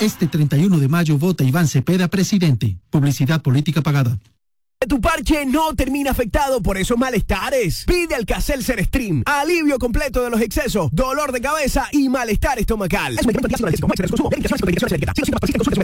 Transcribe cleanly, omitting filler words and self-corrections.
Este 31 de mayo vota Iván Cepeda presidente. Publicidad política pagada. Tu parche no termina afectado por esos malestares. Pide Alka-Seltzer Stream. Alivio completo de los excesos, dolor de cabeza y malestar estomacal. Es un medicamento clásico analgésico.